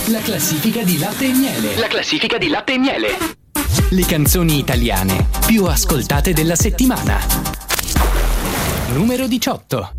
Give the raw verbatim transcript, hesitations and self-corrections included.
La classifica di Latte e Miele. La classifica di Latte e Miele. Le canzoni italiane più ascoltate della settimana. Numero diciotto.